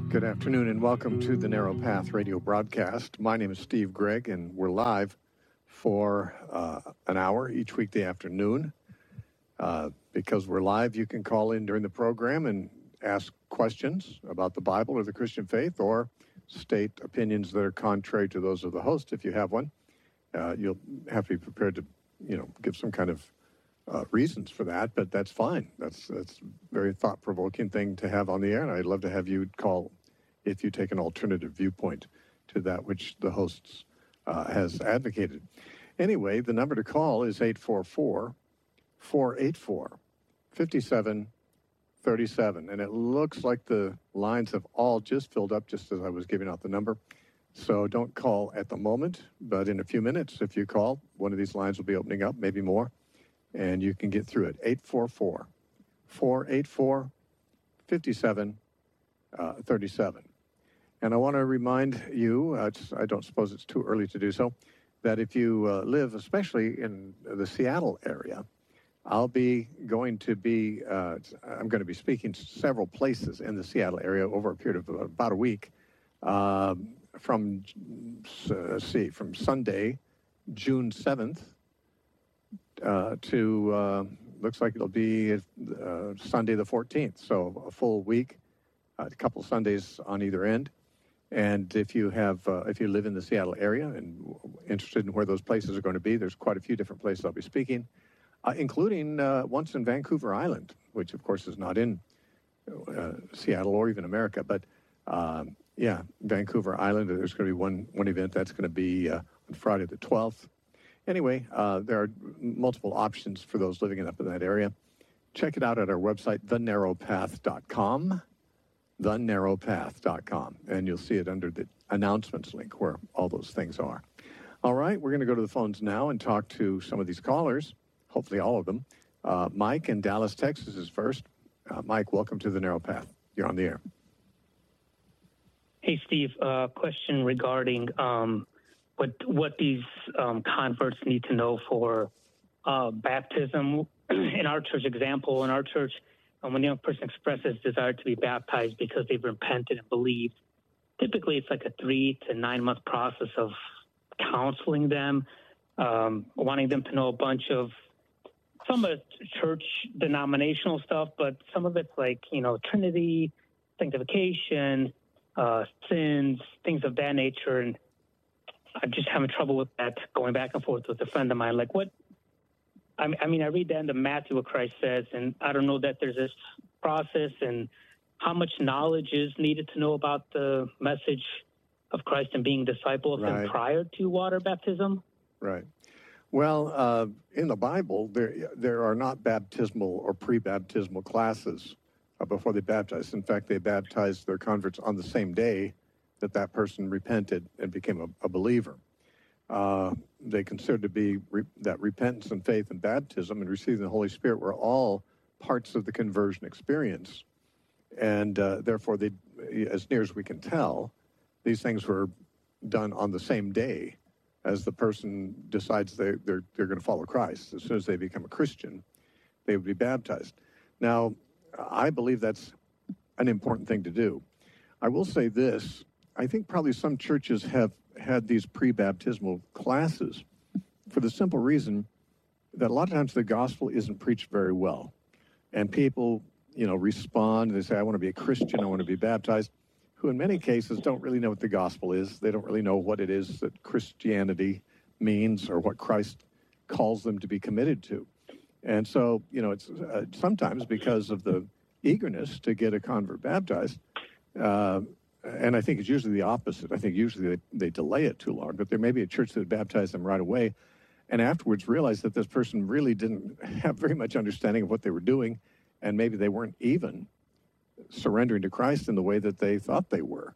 Good afternoon and welcome to the Narrow Path radio broadcast. My name is Steve Gregg and we're live for an hour each weekday afternoon. Because we're live, you can call in during the program and ask questions about the Bible or the Christian faith, or state opinions that are contrary to those of the host if you have one. You'll have to be prepared to, give some kind of reasons for that, but that's fine. That's a very thought-provoking thing to have on the air, and I'd love to have you call if you take an alternative viewpoint to that which the hosts has advocated. Anyway, the number to call is 844-484-5737, and it looks like the lines have all just filled up just as I was giving out the number. So don't call at the moment, but in a few minutes, if you call, one of these lines will be opening up, maybe more, and you can get through it. 844-484-5737. And I want to remind you, I don't suppose it's too early to do so, that if you live, especially in the Seattle area, I'm going to be speaking to several places in the Seattle area over a period of about a week, from Sunday, June 7th, to looks like it'll be Sunday the 14th. So a full week, a couple Sundays on either end. And if you live in the Seattle area and interested in where those places are going to be, there's quite a few different places I'll be speaking, including once in Vancouver Island, which of course is not in Seattle or even America, but Vancouver Island. There's going to be one event that's going to be on Friday the 12th. Anyway, there are multiple options for those living up in that area. Check it out at our website, thenarrowpath.com. thenarrowpath.com, and you'll see it under the announcements link where all those things are. All right, we're going to go to the phones now and talk to some of these callers, hopefully all of them. Mike in Dallas, Texas is first. Mike, welcome to the Narrow Path. You're on the air. Hey, Steve, question regarding what these converts need to know for baptism. In our church example, in our church, when a young person expresses desire to be baptized because they've repented and believed, typically it's like a 3 to 9 month process of counseling them, wanting them to know a bunch of some of church denominational stuff, but some of it's like, Trinity, sanctification, sins, things of that nature. And I'm just having trouble with that, going back and forth with a friend of mine. Like I read the end of Matthew, what Christ says, and I don't know that there's this process and how much knowledge is needed to know about the message of Christ and being a disciple of Him prior to water baptism. Right. Well, in the Bible, there are not baptismal or pre-baptismal classes before they baptize. In fact, they baptized their converts on the same day that person repented and became a believer. They considered to be that repentance and faith and baptism and receiving the Holy Spirit were all parts of the conversion experience. And therefore, as near as we can tell, these things were done on the same day as the person decides they're going to follow Christ. As soon as they become a Christian, they would be baptized. Now, I believe that's an important thing to do. I will say this. I think probably some churches have had these pre-baptismal classes for the simple reason that a lot of times the gospel isn't preached very well. And people, respond. They say, I want to be a Christian. I want to be baptized, who in many cases don't really know what the gospel is. They don't really know what it is that Christianity means or what Christ calls them to be committed to. And so, it's sometimes because of the eagerness to get a convert baptized, and I think it's usually the opposite. I think usually they delay it too long, but there may be a church that baptized them right away and afterwards realized that this person really didn't have very much understanding of what they were doing, and maybe they weren't even surrendering to Christ in the way that they thought they were.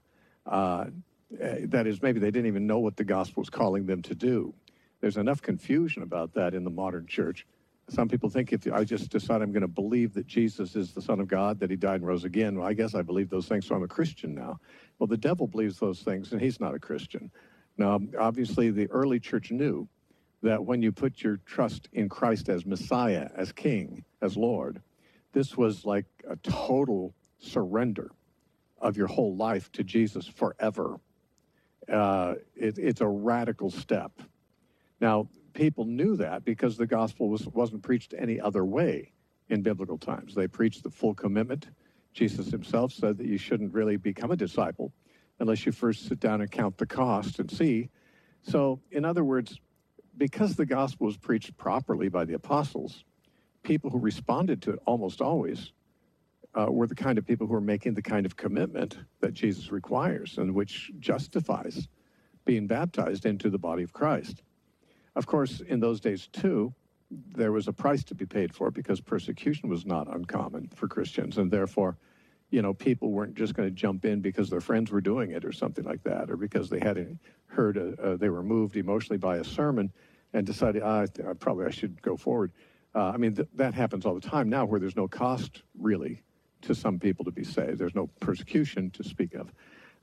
That is, maybe they didn't even know what the gospel was calling them to do. There's enough confusion about that in the modern church. Some people think if I just decide I'm going to believe that Jesus is the Son of God, that He died and rose again, well, I guess I believe those things, so I'm a Christian now. Well, the devil believes those things, and he's not a Christian. Now, obviously, the early church knew that when you put your trust in Christ as Messiah, as King, as Lord, this was like a total surrender of your whole life to Jesus forever. It's a radical step. Now, people knew that because the gospel wasn't preached any other way in biblical times. They preached the full commitment. Jesus himself said that you shouldn't really become a disciple unless you first sit down and count the cost and see. So, in other words, because the gospel was preached properly by the apostles, people who responded to it almost always were the kind of people who were making the kind of commitment that Jesus requires and which justifies being baptized into the body of Christ. Of course, in those days, too, there was a price to be paid for it because persecution was not uncommon for Christians, and therefore, people weren't just going to jump in because their friends were doing it or something like that, or because they had heard, they were moved emotionally by a sermon and decided, I should go forward. That happens all the time now where there's no cost, really, to some people to be saved. There's no persecution to speak of.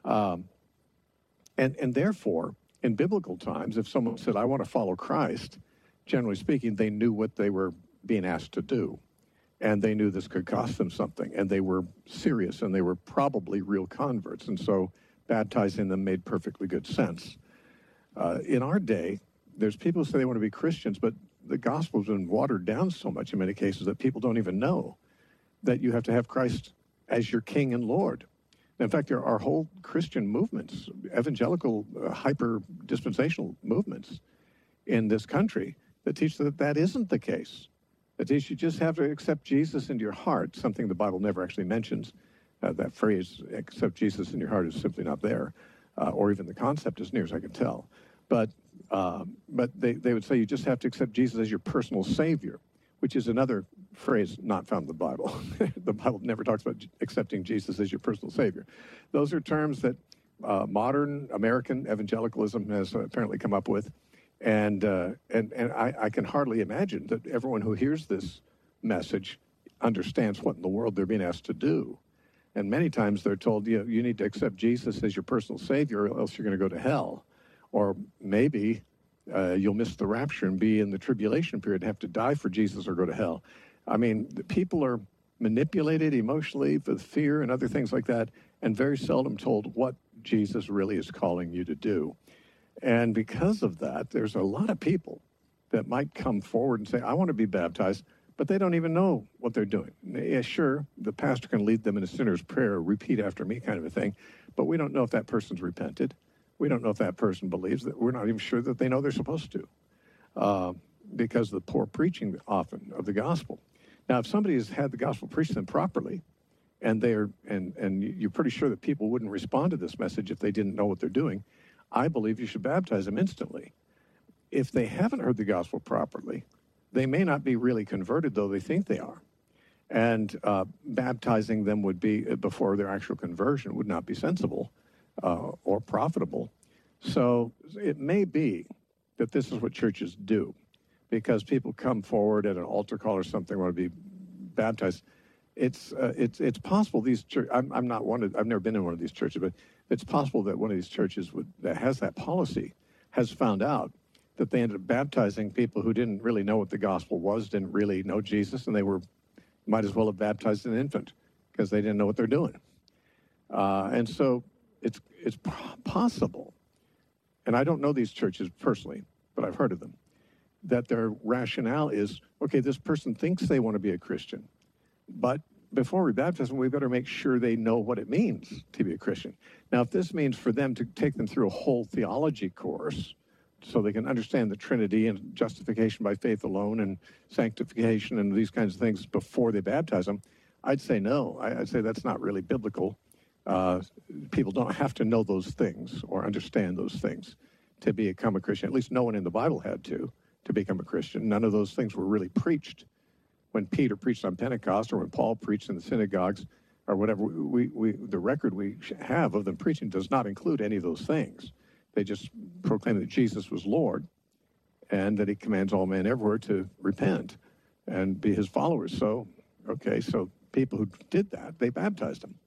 And therefore, in biblical times, if someone said, I want to follow Christ, generally speaking, they knew what they were being asked to do. And they knew this could cost them something. And they were serious, and they were probably real converts. And so baptizing them made perfectly good sense. In our day, there's people who say they want to be Christians, but the gospel's been watered down so much in many cases that people don't even know that you have to have Christ as your King and Lord. In fact, there are whole Christian movements, evangelical, hyper-dispensational movements in this country that teach that that isn't the case. That teach you just have to accept Jesus into your heart, something the Bible never actually mentions. That phrase, accept Jesus in your heart, is simply not there, or even the concept as near as I can tell. But they would say you just have to accept Jesus as your personal Savior, which is another phrase not found in the Bible. The Bible never talks about accepting Jesus as your personal Savior. Those are terms that modern American evangelicalism has apparently come up with. And I can hardly imagine that everyone who hears this message understands what in the world they're being asked to do. And many times they're told, you need to accept Jesus as your personal Savior or else you're going to go to hell. Or maybe you'll miss the rapture and be in the tribulation period and have to die for Jesus or go to hell. The people are manipulated emotionally with fear and other things like that, and very seldom told what Jesus really is calling you to do. And because of that, there's a lot of people that might come forward and say, I want to be baptized, but they don't even know what they're doing. Yeah, sure, the pastor can lead them in a sinner's prayer, repeat after me kind of a thing, but we don't know if that person's repented. We don't know if that person believes that. We're not even sure that they know they're supposed to, because of the poor preaching often of the gospel. Now, if somebody has had the gospel preached to them properly, and you're pretty sure that people wouldn't respond to this message if they didn't know what they're doing, I believe you should baptize them instantly. If they haven't heard the gospel properly, they may not be really converted, though they think they are. And baptizing them would be, before their actual conversion, would not be sensible or profitable. So it may be that this is what churches do, because people come forward at an altar call or something, want to be baptized. It's possible these churches, I've never been in one of these churches, but it's possible that one of these churches that has that policy has found out that they ended up baptizing people who didn't really know what the gospel was, didn't really know Jesus, and they might as well have baptized an infant because they didn't know what they're doing. And so it's possible, and I don't know these churches personally, but I've heard of them, that their rationale is, okay, this person thinks they want to be a Christian, but before we baptize them, we better make sure they know what it means to be a Christian. Now, if this means for them to take them through a whole theology course so they can understand the Trinity and justification by faith alone and sanctification and these kinds of things before they baptize them, I'd say no. I'd say that's not really biblical. People don't have to know those things or understand those things to become a Christian. At least no one in the Bible had to become a Christian. None of those things were really preached when Peter preached on Pentecost or when Paul preached in the synagogues or whatever. The record we have of them preaching does not include any of those things. They just proclaim that Jesus was Lord and that he commands all men everywhere to repent and be his followers. So people who did that, they baptized them.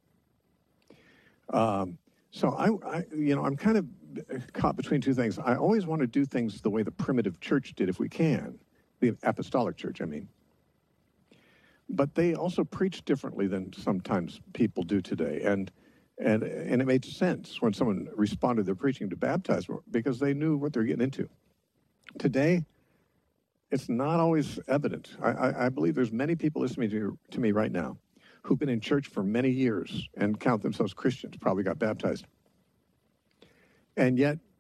So I'm kind of caught between two things. I always want to do things the way the primitive church did if we can, the apostolic church, I mean. But they also preach differently than sometimes people do today. And And it made sense when someone responded their preaching to baptize because they knew what they're getting into. Today, it's not always evident. I believe there's many people listening to me right now who've been in church for many years and count themselves Christians, probably got baptized. And yet,